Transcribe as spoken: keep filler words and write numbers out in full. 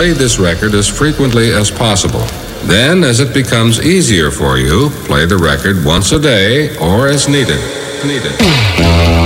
played this record as frequently as possible. Then, as it becomes easier for you, play the record once a day or as needed. Needed.